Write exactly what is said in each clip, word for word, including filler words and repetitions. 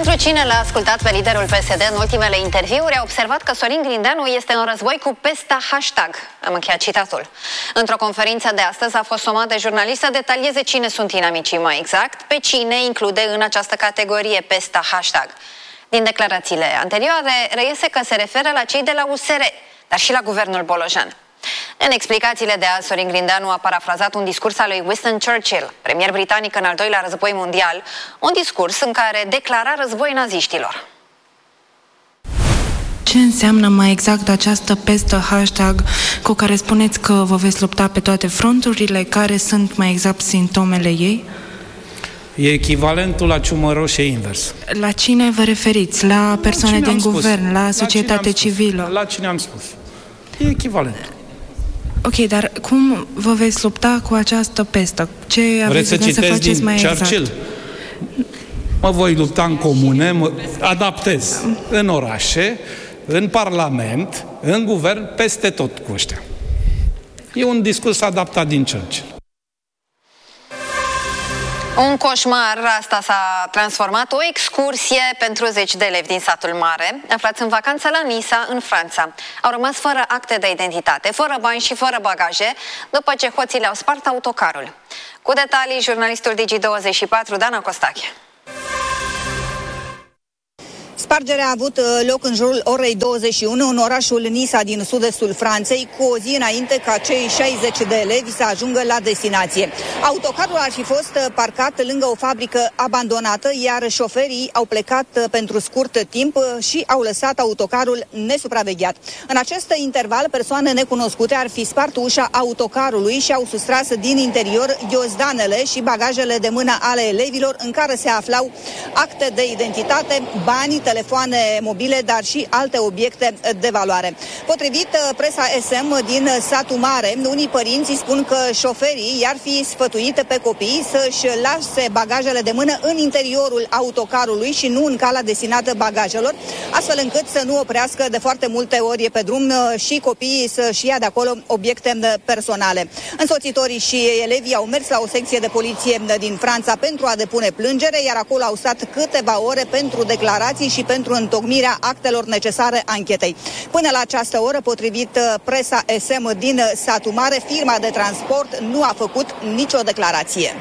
Pentru cine l-a ascultat pe liderul P S D în ultimele interviuri, a observat că Sorin Grindeanu este în război cu pesta hashtag. Am încheiat citatul. Într-o conferință de astăzi a fost somat de jurnalist să detalieze cine sunt inamicii mai exact, pe cine include în această categorie pesta hashtag. Din declarațiile anterioare reiese că se referă la cei de la U S R, dar și la guvernul Bolojan. În explicațiile de azi, Sorin Grindeanu a parafrazat un discurs al lui Winston Churchill, premier britanic în al doilea război mondial, un discurs în care declara război naziștilor. Ce înseamnă mai exact această pestă hashtag cu care spuneți că vă veți lupta pe toate fronturile? Care sunt mai exact simptomele ei? E echivalentul la ciumă roșie invers. La cine vă referiți? La persoane din guvern, la societate civilă? La cine am spus. E echivalent. Ok, dar cum vă veți lupta cu această pestă? Ce aveți să, să faceți mai Churchill? exact? Mă voi lupta în comune, mă adaptez în orașe, în parlament, în guvern, peste tot cu ăștia. E un discurs adaptat din Churchill. Un coșmar, asta s-a transformat, o excursie pentru zeci de elevi din satul mare, aflați în vacanță la Nisa, în Franța. Au rămas fără acte de identitate, fără bani și fără bagaje, după ce hoții le-au spart autocarul. Cu detalii, jurnalistul Digi douăzeci și patru, Dana Costache. Spargerea a avut loc în jurul orei douăzeci și unu în orașul Nisa din sud-estul Franței, cu o zi înainte ca cei șaizeci de elevi să ajungă la destinație. Autocarul ar fi fost parcat lângă o fabrică abandonată, iar șoferii au plecat pentru scurt timp și au lăsat autocarul nesupravegheat. În acest interval, persoane necunoscute ar fi spart ușa autocarului și au sustras din interior ghiozdanele și bagajele de mână ale elevilor, în care se aflau acte de identitate, bani, telefoane mobile, dar și alte obiecte de valoare. Potrivit presa S M din satul mare, unii părinți spun că șoferii i-ar fi sfătuit pe copii să-și lase bagajele de mână în interiorul autocarului și nu în cala destinată bagajelor, astfel încât să nu oprească de foarte multe ori pe drum și copiii să-și ia de acolo obiecte personale. Însoțitorii și elevii au mers la o secție de poliție din Franța pentru a depune plângere, iar acolo au stat câteva ore pentru declarații și pentru întocmirea actelor necesare anchetei. Până la această oră, potrivit presa S M din satul mare, firma de transport nu a făcut nicio declarație.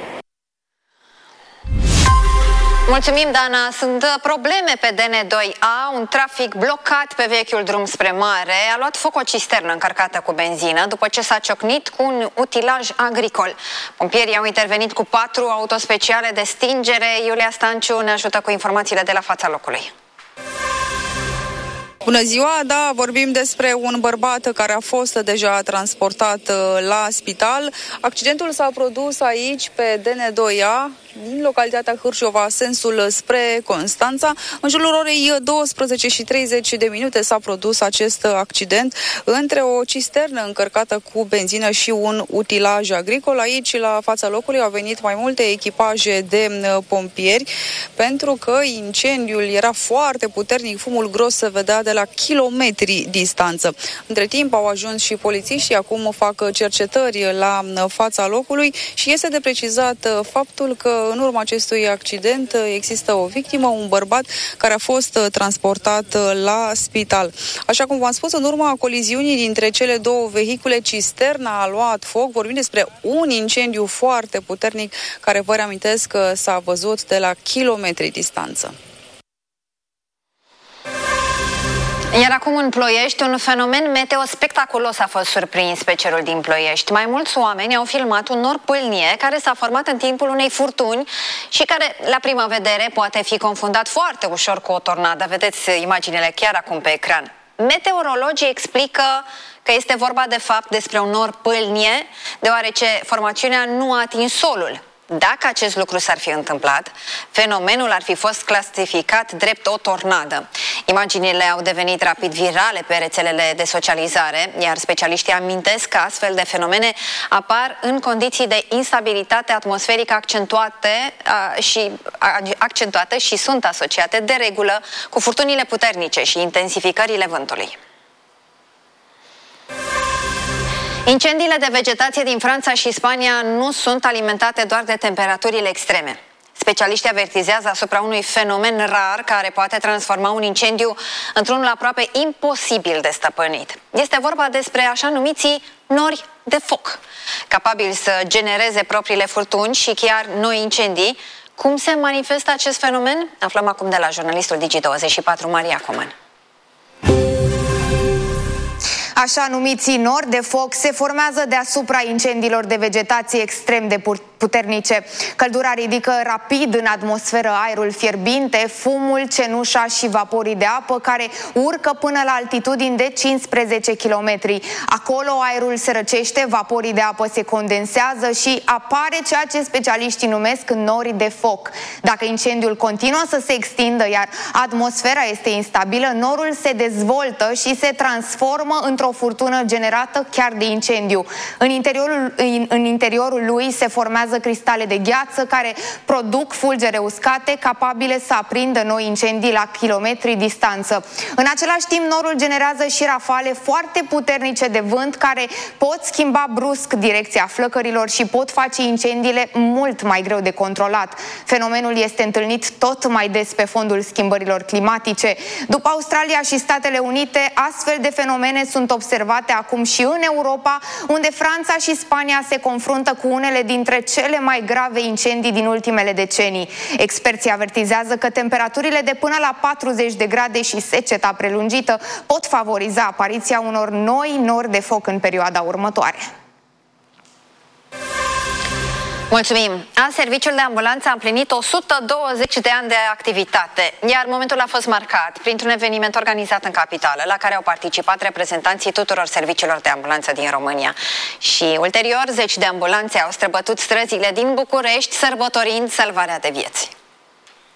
Mulțumim, Dana. Sunt probleme pe D N doi A, un trafic blocat pe vechiul drum spre mare. A luat foc o cisternă încărcată cu benzină după ce s-a ciocnit cu un utilaj agricol. Pompierii au intervenit cu patru autospeciale de stingere. Iulia Stanciu ne ajută cu informațiile de la fața locului. Bună ziua, da, vorbim despre un bărbat care a fost deja transportat la spital. Accidentul s-a produs aici pe D N doi A, din localitatea Hârșova, sensul spre Constanța. În jurul orei douăsprezece și treizeci de minute s-a produs acest accident între o cisternă încărcată cu benzină și un utilaj agricol. Aici, la fața locului, au venit mai multe echipaje de pompieri, pentru că incendiul era foarte puternic, fumul gros se vedea de la kilometri distanță. Între timp au ajuns și polițiștii, acum fac cercetări la fața locului și este de precizat faptul că în urma acestui accident există o victimă, un bărbat care a fost transportat la spital. Așa cum v-am spus, în urma coliziunii dintre cele două vehicule, cisterna a luat foc. Vorbim despre un incendiu foarte puternic care, vă reamintesc, că s-a văzut de la kilometri distanță. Iar acum în Ploiești, un fenomen meteo spectaculos a fost surprins pe cerul din Ploiești. Mai mulți oameni au filmat un nor pâlnie care s-a format în timpul unei furtuni și care, la prima vedere, poate fi confundat foarte ușor cu o tornadă. Vedeți imaginile chiar acum pe ecran. Meteorologii explică că este vorba de fapt despre un nor pâlnie, deoarece formațiunea nu a atins solul. Dacă acest lucru s-ar fi întâmplat, fenomenul ar fi fost clasificat drept o tornadă. Imaginile au devenit rapid virale pe rețelele de socializare, iar specialiștii amintesc că astfel de fenomene apar în condiții de instabilitate atmosferică accentuate a, și, a, accentuate și sunt asociate de regulă cu furtunile puternice și intensificările vântului. Incendiile de vegetație din Franța și Spania nu sunt alimentate doar de temperaturile extreme. Specialiștii avertizează asupra unui fenomen rar care poate transforma un incendiu într-unul aproape imposibil de stăpânit. Este vorba despre așa numiții nori de foc, capabili să genereze propriile furtuni și chiar noi incendii. Cum se manifestă acest fenomen? Aflăm acum de la jurnalistul Digi douăzeci și patru, Maria Coman. Așa numiții nori de foc se formează deasupra incendiilor de vegetație extrem de puternice. Căldura ridică rapid în atmosferă aerul fierbinte, fumul, cenușa și vaporii de apă care urcă până la altitudini de cincisprezece kilometri. Acolo aerul se răcește, vaporii de apă se condensează și apare ceea ce specialiștii numesc nori de foc. Dacă incendiul continuă să se extindă, iar atmosfera este instabilă, norul se dezvoltă și se transformă într-o furtună generată chiar de incendiu. În interiorul, în, în interiorul lui se formează cristale de gheață care produc fulgere uscate capabile să aprindă noi incendii la kilometri distanță. În același timp, norul generează și rafale foarte puternice de vânt care pot schimba brusc direcția flăcărilor și pot face incendiile mult mai greu de controlat. Fenomenul este întâlnit tot mai des pe fondul schimbărilor climatice. După Australia și Statele Unite, astfel de fenomene sunt observate acum și în Europa, unde Franța și Spania se confruntă cu unele dintre cele mai grave incendii din ultimele decenii. Experții avertizează că temperaturile de până la patruzeci de grade și seceta prelungită pot favoriza apariția unor noi nori de foc în perioada următoare. Mulțumim! Azi, serviciul de ambulanță a împlinit o sută douăzeci de ani de activitate, iar momentul a fost marcat printr-un eveniment organizat în capitală, la care au participat reprezentanții tuturor serviciilor de ambulanță din România. Și ulterior, zeci de ambulanțe au străbătut străzile din București, sărbătorind salvarea de vieți.